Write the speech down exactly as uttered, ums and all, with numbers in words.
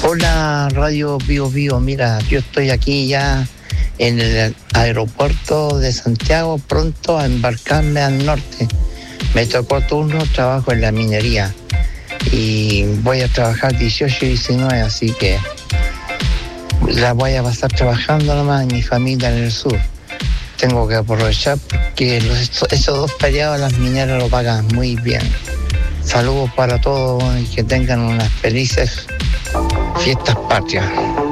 Hola, Radio Bio Bio. Mira, yo estoy aquí ya en el aeropuerto de Santiago, pronto a embarcarme al norte. Me tocó turno, trabajo en la minería y voy a trabajar dieciocho y diecinueve, así que la voy a pasar trabajando nomás en mi familia en el sur. Tengo que aprovechar porque los, esos dos feriados las mineras lo pagan muy bien. Saludos para todos y que tengan unas felices fiestas patrias.